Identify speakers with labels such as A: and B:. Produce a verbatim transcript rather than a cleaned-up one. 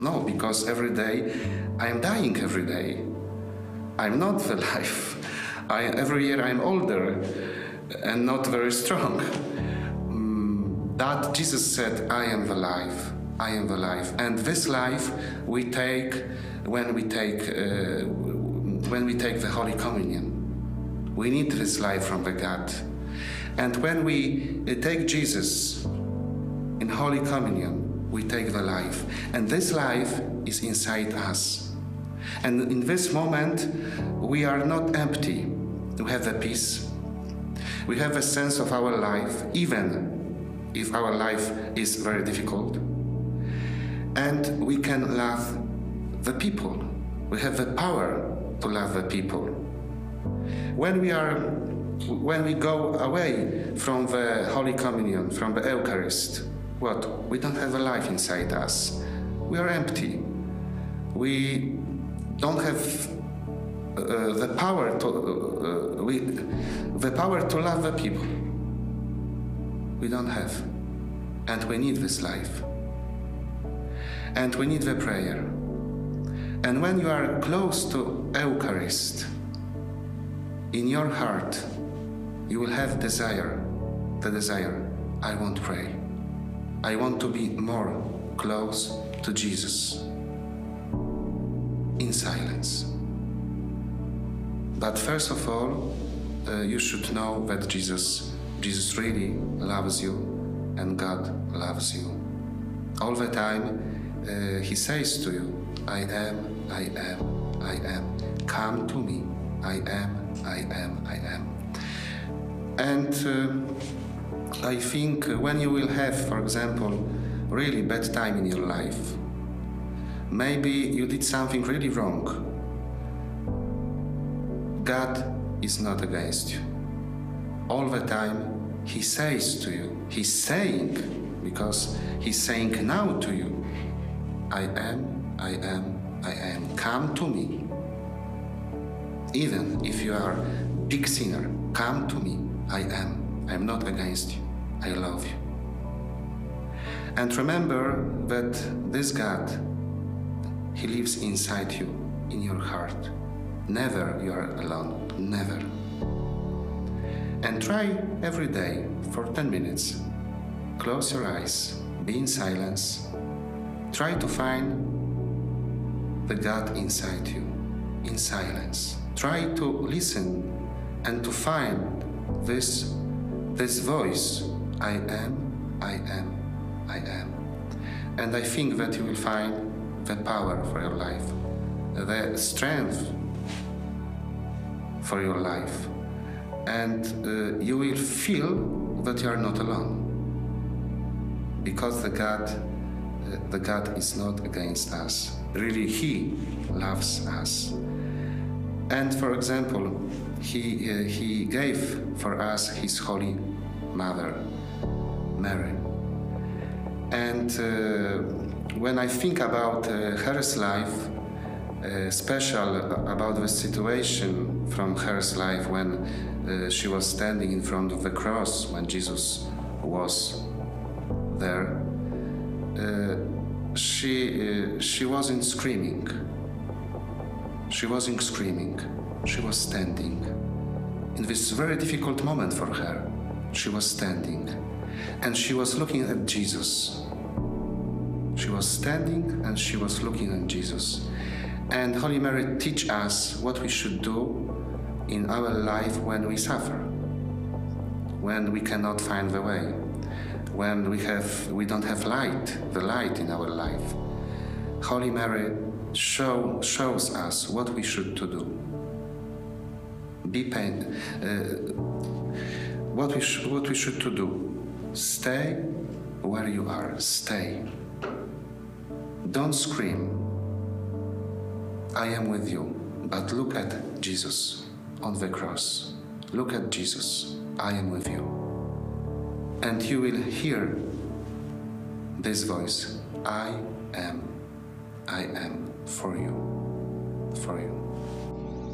A: No, because every day I'm dying every day. I'm not the life. I, every year I'm older and not very strong. Mm, that Jesus said, I am the life. I am the life. And this life we take when we take uh, when we take the Holy Communion. We need this life from the God. And when we uh, take Jesus in Holy Communion, we take the life. And this life is inside us. And in this moment, we are not empty. We have the peace. We have a sense of our life, even if our life is very difficult. And we can love the people. We have the power to love the people. When we are, when we go away from the Holy Communion, from the Eucharist, what? We don't have a life inside us. We are empty. We don't have uh, the power to uh, we the power to love the people. We don't have, and we need this life. And we need the prayer. And when you are close to Eucharist, in your heart, you will have desire, the desire, I want to pray. I want to be more close to Jesus in silence. But first of all, uh, you should know that Jesus, Jesus really loves you and God loves you. All the time, uh, He says to you, I am, I am, I am. Come to me. I am, I am, I am. And uh, I think when you will have, for example, really bad time in your life, maybe you did something really wrong, God is not against you. All the time He says to you, He's saying, because He's saying now to you, I am, I am, I am. Come to me. Even if you are a big sinner, come to me. I am. I am not against you. I love you. And remember that this God, He lives inside you, in your heart. Never you are alone. Never. And try every day for ten minutes. Close your eyes. Be in silence. Try to find the God inside you, in silence. Try to listen and to find this, this voice, I am, I am, I am. And I think that you will find the power for your life, the strength for your life. And uh, you will feel that you are not alone. Because the God, uh, the God is not against us. Really, He loves us. And for example, he, uh, he gave for us His Holy Mother, Mary. And uh, when I think about uh, her life, uh, special about the situation from her life when uh, she was standing in front of the cross, when Jesus was there, uh, she, uh, she wasn't screaming. She wasn't screaming, she was standing. In this very difficult moment for her, she was standing. And she was looking at Jesus. She was standing and she was looking at Jesus. And Holy Mary teach us what we should do in our life when we suffer, when we cannot find the way, when we, have, we don't have light, the light in our life. Holy Mary Show, shows us what we should to do. Be pain. Uh, what we sh what we should to do. Stay where you are. Stay. Don't scream. I am with you. But look at Jesus on the cross. Look at Jesus. I am with you. And you will hear this voice. I am. I am for you, for you.